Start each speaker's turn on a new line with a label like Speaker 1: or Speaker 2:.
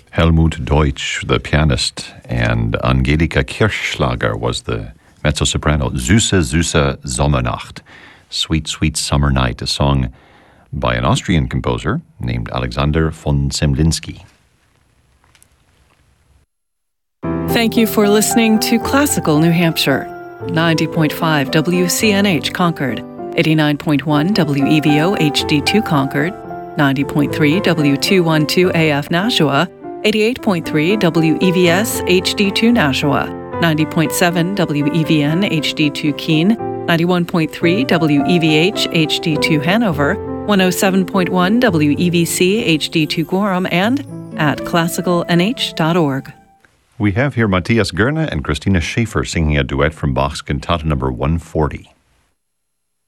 Speaker 1: Helmut Deutsch, the pianist, and Angelika Kirchschlager was the mezzo-soprano. Süße, süße Sommernacht, Sweet, Sweet Summer Night, a song by an Austrian composer named Alexander von Zemlinsky.
Speaker 2: Thank you for listening to Classical New Hampshire. 90.5 WCNH Concord, 89.1 WEVO HD2 Concord, 90.3 W212 AF Nashua, 88.3 WEVS HD2 Nashua, 90.7 WEVN HD2 Keene, 91.3 WEVH HD2 Hanover, 107.1 WEVC HD2 Gorham, and at classicalnh.org.
Speaker 1: We have here Matthias Goerne and Christina Schaefer singing a duet from Bach's Cantata number 140.